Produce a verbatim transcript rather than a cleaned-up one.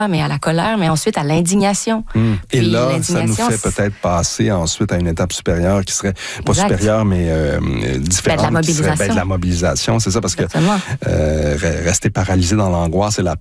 mais à la colère, mais ensuite à l'indignation. Mmh. Et Puis là, ça nous l'indignation, fait c'est- peut-être passer ensuite à une étape supérieure qui serait, pas Exact. supérieure, mais euh, différente. Ben, de la qui serait, ben, mobilisation. de la mobilisation, c'est ça, parce que Exactement. euh, re- rester paralysé dans l'angoisse et la